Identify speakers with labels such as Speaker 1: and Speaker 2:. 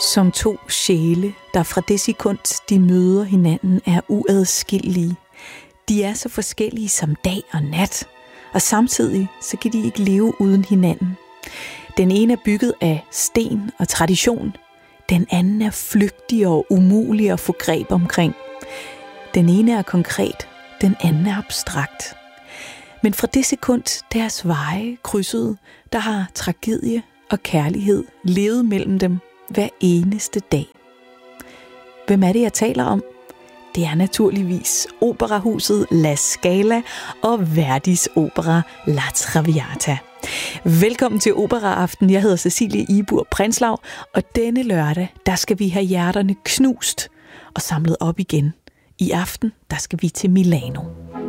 Speaker 1: Som to sjæle, der fra det sekund, de møder hinanden, er uadskillelige. De er så forskellige som dag og nat, og samtidig så kan de ikke leve uden hinanden. Den ene er bygget af sten og tradition. Den anden er flygtig og umulig at få greb omkring. Den ene er konkret, den anden er abstrakt. Men fra det sekund, deres veje krydsede, der har tragedie og kærlighed levet mellem dem hver eneste dag. Hvem er det, jeg taler om? Det er naturligvis operahuset La Scala og Verdis opera La Traviata. Velkommen til Operaaften. Jeg hedder Cecilie Ibur Prinslav, og denne lørdag, der skal vi have hjerterne knust og samlet op igen. I aften, der skal vi til Milano.